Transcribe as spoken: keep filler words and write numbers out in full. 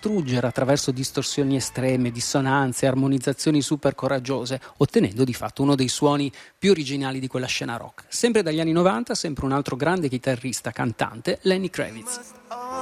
distruggere attraverso distorsioni estreme, dissonanze, armonizzazioni super coraggiose, ottenendo di fatto uno dei suoni più originali di quella scena rock. Sempre dagli anni novanta, sempre un altro grande chitarrista cantante, Lenny Kravitz.